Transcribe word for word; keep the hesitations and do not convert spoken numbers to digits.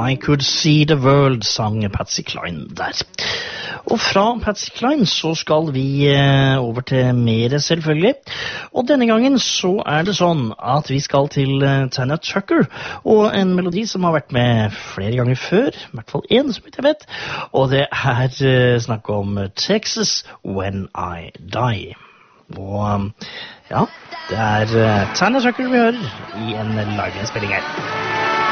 I Could See the World, sang Patsy Cline der. Og fra Patsy Cline så skal vi eh, over til mere selvfølgelig. Og denne gangen så er det sånn at vi skal til eh, Tanya Tucker, og en melodi som har vært med flere ganger før, i hvert fall en som jeg vet, og det er eh, snakk om Texas When I Die. Og ja, det er uh, Tanya Tucker vi hører i en live-innspilling her.